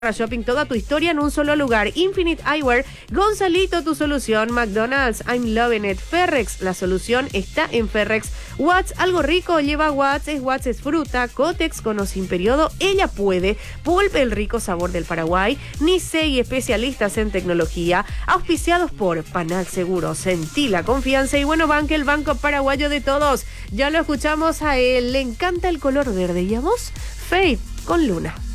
Shopping, toda tu historia en un solo lugar. Infinite Eyewear, Gonzalito, tu solución. McDonald's, I'm loving it. Ferrex, la solución está en Ferrex. Watts, algo rico lleva Watts, es fruta. Cotex, con o sin periodo, ella puede. Pulp, el rico sabor del Paraguay. Nisei, especialistas en tecnología. Auspiciados por Panal Seguros. Sentí la confianza y bueno, Banque, el banco paraguayo de todos. Ya lo escuchamos a él, le encanta el color verde. ¿Y a vos? Faith, con Luna.